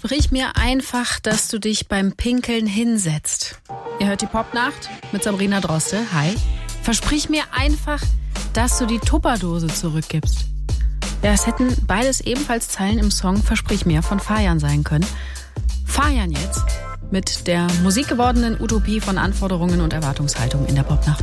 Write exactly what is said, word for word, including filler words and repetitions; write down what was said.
Versprich mir einfach, dass du dich beim Pinkeln hinsetzt. Ihr hört die Popnacht mit Sabrina Droste. Hi. Versprich mir einfach, dass du die Tupperdose zurückgibst. Ja, es hätten beides ebenfalls Zeilen im Song Versprich mir von Fajan sein können. Fajan jetzt mit der musikgewordenen Utopie von Anforderungen und Erwartungshaltung in der Popnacht.